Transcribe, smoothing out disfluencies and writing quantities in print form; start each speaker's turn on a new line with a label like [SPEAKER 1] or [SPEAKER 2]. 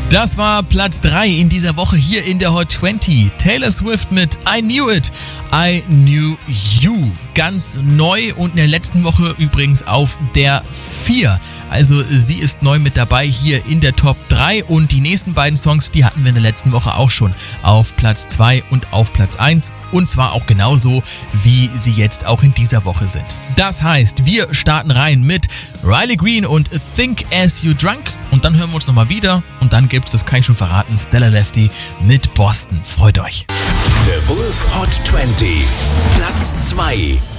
[SPEAKER 1] Das war Platz 3 in dieser Woche hier in der Hot 20. Taylor Swift mit I Knew It, I Knew You. Ganz neu und in der letzten Woche übrigens auf der 4. Also sie ist neu mit dabei hier in der Top 3 und die nächsten beiden Songs, die hatten wir in der letzten Woche auch schon auf Platz 2 und auf Platz 1 und zwar auch genauso, wie sie jetzt auch in dieser Woche sind. Das heißt, wir starten rein mit Riley Green und Think As You Drunk und dann hören wir uns nochmal wieder und dann gibt's, das kann ich schon verraten, Stella Lefty mit Boston. Freut euch!
[SPEAKER 2] The Wolf Hot 20, Platz 2.